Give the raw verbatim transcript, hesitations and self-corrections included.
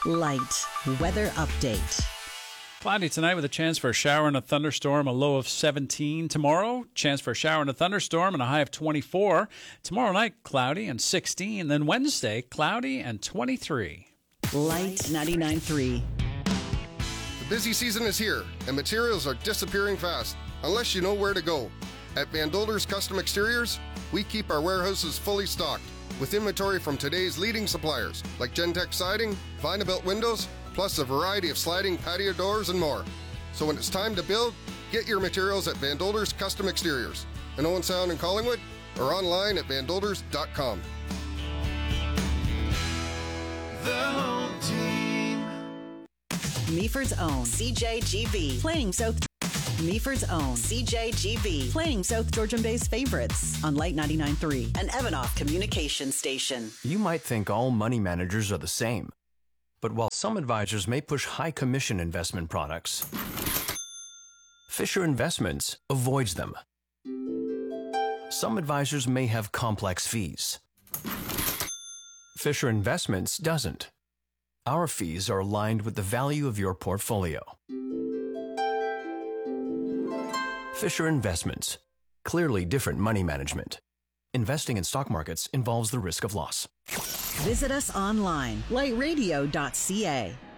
Light weather update. Cloudy tonight with a chance for a shower and a thunderstorm, a low of seventeen. Tomorrow, chance for a shower and a thunderstorm and a high of twenty-four. Tomorrow night, cloudy and sixteen. Then Wednesday, cloudy and twenty-three. Light ninety-nine point three. The busy season is here, and materials are disappearing fast, unless you know where to go. At Van Dolder's Custom Exteriors, we keep our warehouses fully stocked, with inventory from today's leading suppliers, like Gentex Siding, Vinyl Windows, plus a variety of sliding patio doors and more. So when it's time to build, get your materials at Van Dolder's Custom Exteriors in Owen Sound and Collingwood, or online at van dolders dot com. The home team. Meaford's own C J G B. Playing South... Meaford's own C J G B. Playing South Georgian Bay's favorites on Light ninety-nine point three, an Evanoff communication station. You might think all money managers are the same. But while some advisors may push high commission investment products, Fisher Investments avoids them. Some advisors may have complex fees. Fisher Investments doesn't. Our fees are aligned with the value of your portfolio. Fisher Investments. Clearly different money management. Investing in stock markets involves the risk of loss. Visit us online, light radio dot c a.